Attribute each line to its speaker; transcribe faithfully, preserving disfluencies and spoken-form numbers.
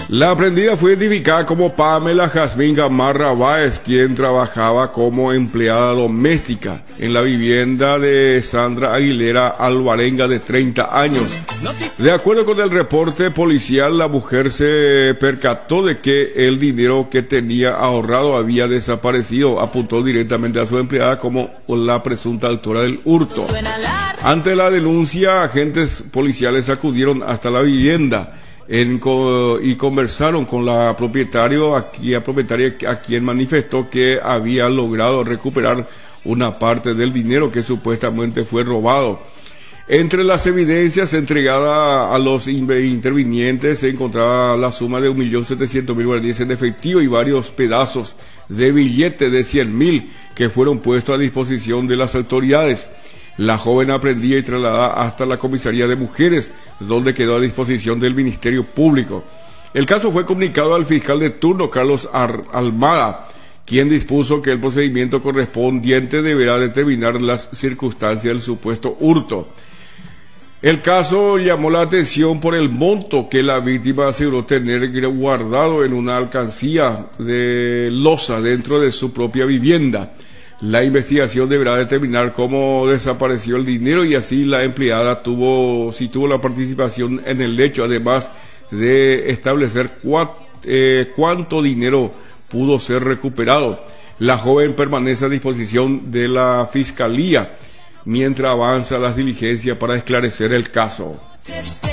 Speaker 1: La aprendida fue identificada como Pamela Jazmín Gamarra Báez, quien trabajaba como empleada doméstica en la vivienda de Sandra Aguilera Alvarenga, de treinta años. De acuerdo con el reporte policial, la mujer se percató de que el dinero que tenía ahorrado había desaparecido. Apuntó directamente a su empleada como la presunta autora del hurto. Ante la denuncia, agentes policiales acudieron hasta la vivienda En, y conversaron con la propietario, aquí, a propietaria a quien manifestó que había logrado recuperar una parte del dinero que supuestamente fue robado. Entre las evidencias entregadas a los intervinientes se encontraba la suma de un millón setecientos mil guaraníes en efectivo y varios pedazos de billete de cien mil que fueron puestos a disposición de las autoridades. La joven aprendía y trasladada hasta la comisaría de mujeres, donde quedó a disposición del Ministerio Público. El caso fue comunicado al fiscal de turno, Carlos Ar Almada, quien dispuso que el procedimiento correspondiente deberá determinar las circunstancias del supuesto hurto. El caso llamó la atención por el monto que la víctima aseguró tener guardado en una alcancía de loza dentro de su propia vivienda. La investigación deberá determinar cómo desapareció el dinero y así la empleada tuvo, si tuvo la participación en el hecho, además de establecer cuat, eh, cuánto dinero pudo ser recuperado. La joven permanece a disposición de la Fiscalía mientras avanza las diligencias para esclarecer el caso.